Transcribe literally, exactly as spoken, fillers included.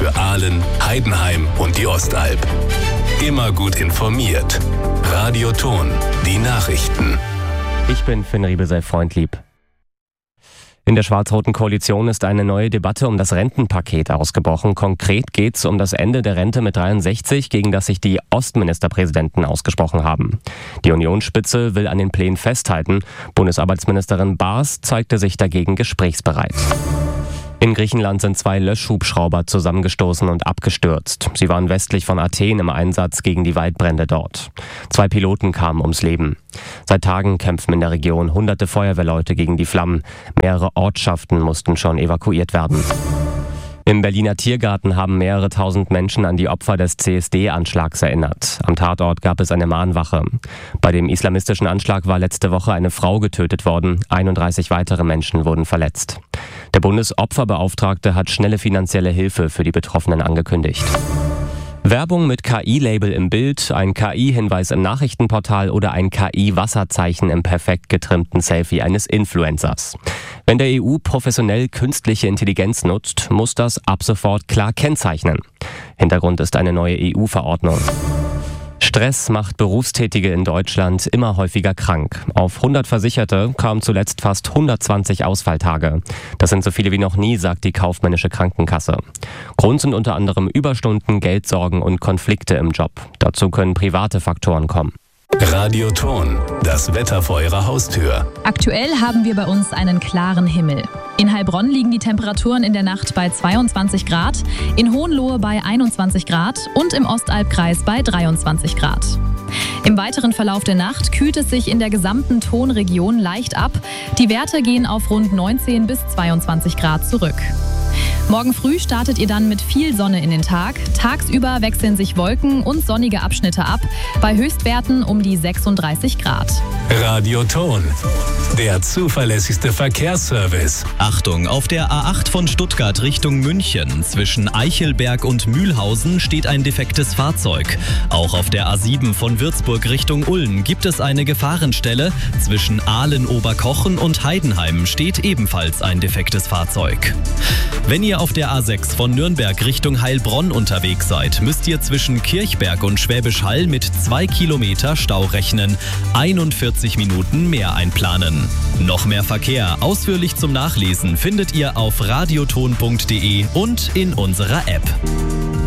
für Aalen, Heidenheim und die Ostalb. Immer gut informiert. Radio Thon, die Nachrichten. Ich bin Finn Riebe, sei freundlieb. In der schwarz-roten Koalition ist eine neue Debatte um das Rentenpaket ausgebrochen. Konkret geht es um das Ende der Rente mit dreiundsechzig, gegen das sich die Ostministerpräsidenten ausgesprochen haben. Die Unionsspitze will an den Plänen festhalten. Bundesarbeitsministerin Baas zeigte sich dagegen gesprächsbereit. In Griechenland sind zwei Löschhubschrauber zusammengestoßen und abgestürzt. Sie waren westlich von Athen im Einsatz gegen die Waldbrände dort. Zwei Piloten kamen ums Leben. Seit Tagen kämpfen in der Region hunderte Feuerwehrleute gegen die Flammen. Mehrere Ortschaften mussten schon evakuiert werden. Im Berliner Tiergarten haben mehrere tausend Menschen an die Opfer des C S D-Anschlags erinnert. Am Tatort gab es eine Mahnwache. Bei dem islamistischen Anschlag war letzte Woche eine Frau getötet worden. einunddreißig weitere Menschen wurden verletzt. Der Bundesopferbeauftragte hat schnelle finanzielle Hilfe für die Betroffenen angekündigt. Werbung mit K I-Label im Bild, ein K I-Hinweis im Nachrichtenportal oder ein K I-Wasserzeichen im perfekt getrimmten Selfie eines Influencers. Wenn der E U professionell künstliche Intelligenz nutzt, muss das ab sofort klar kennzeichnen. Hintergrund ist eine neue E U-Verordnung. Stress macht Berufstätige in Deutschland immer häufiger krank. Auf hundert Versicherte kamen zuletzt fast hundertzwanzig Ausfalltage. Das sind so viele wie noch nie, sagt die kaufmännische Krankenkasse. Grund sind unter anderem Überstunden, Geldsorgen und Konflikte im Job. Dazu können private Faktoren kommen. Radio Thon, das Wetter vor Ihrer Haustür. Aktuell haben wir bei uns einen klaren Himmel. In Heilbronn liegen die Temperaturen in der Nacht bei zweiundzwanzig Grad, in Hohenlohe bei einundzwanzig Grad und im Ostalbkreis bei dreiundzwanzig Grad. Im weiteren Verlauf der Nacht kühlt es sich in der gesamten Thonregion leicht ab. Die Werte gehen auf rund neunzehn bis zweiundzwanzig Grad zurück. Morgen früh startet ihr dann mit viel Sonne in den Tag. Tagsüber wechseln sich Wolken und sonnige Abschnitte ab, bei Höchstwerten um die sechsunddreißig Grad. Radio Thon, der zuverlässigste Verkehrsservice. Achtung, auf der A acht von Stuttgart Richtung München zwischen Eichelberg und Mühlhausen steht ein defektes Fahrzeug. Auch auf der A sieben von Würzburg Richtung Ulm gibt es eine Gefahrenstelle. Zwischen Aalen-Oberkochen und Heidenheim steht ebenfalls ein defektes Fahrzeug. Wenn ihr auf der A sechs von Nürnberg Richtung Heilbronn unterwegs seid, müsst ihr zwischen Kirchberg und Schwäbisch Hall mit zwei Kilometer Stau rechnen. einundvierzig Minuten mehr einplanen. Noch mehr Verkehr ausführlich zum Nachlesen findet ihr auf radioton punkt de und in unserer App.